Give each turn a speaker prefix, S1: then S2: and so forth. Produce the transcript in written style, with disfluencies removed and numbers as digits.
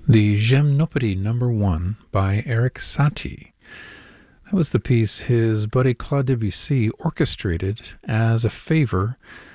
S1: The Gymnopédie No. 1 by Erik Satie. That was the piece his buddy Claude Debussy orchestrated as a favor